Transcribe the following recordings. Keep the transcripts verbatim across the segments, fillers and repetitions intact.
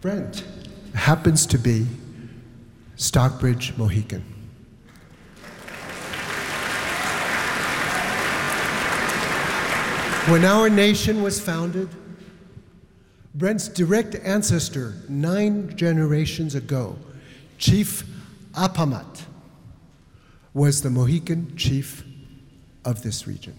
Brent happens to be Stockbridge Mohican. When our nation was founded, Brent's direct ancestor, nine generations ago, Chief Apamat, was the Mohican chief of this region.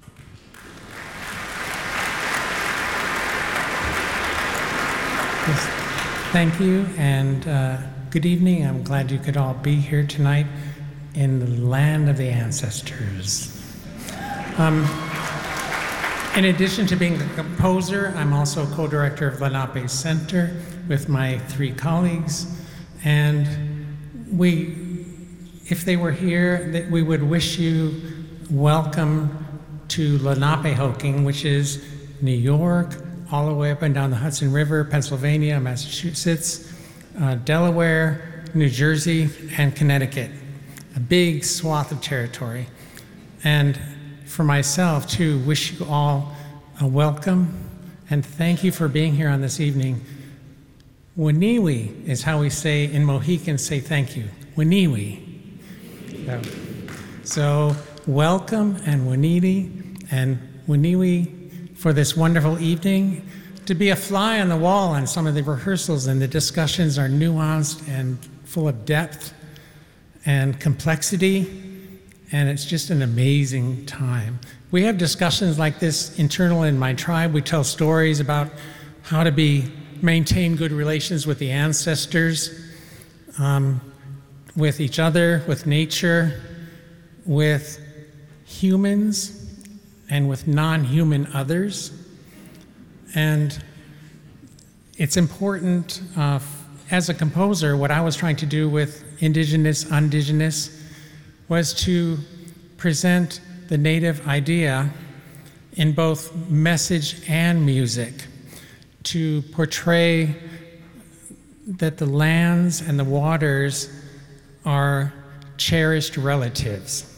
Yes, thank you, and uh, good evening. I'm glad you could all be here tonight in the land of the ancestors. Um, In addition to being a composer, I'm also co-director of Lenape Center with my three colleagues. And we, if they were here, that we would wish you welcome to Lenapehoking, which is New York, all the way up and down the Hudson River, Pennsylvania, Massachusetts, uh, Delaware, New Jersey, and Connecticut. A big swath of territory. And for myself, too, wish you all a welcome and thank you for being here on this evening. Waniwi is how we say in Mohican, say thank you. Waniwi. So, so welcome and Wanidi and Waniwi for this wonderful evening. To be a fly on the wall on some of the rehearsals, and the discussions are nuanced and full of depth and complexity. And it's just an amazing time. We have discussions like this internal in my tribe. We tell stories about how to be maintain good relations with the ancestors, um, with each other, with nature, with humans, and with non-human others. And it's important, uh, as a composer, what I was trying to do with Indigenous, Undigenous, was to present the Native idea in both message and music, to portray that the lands and the waters are cherished relatives.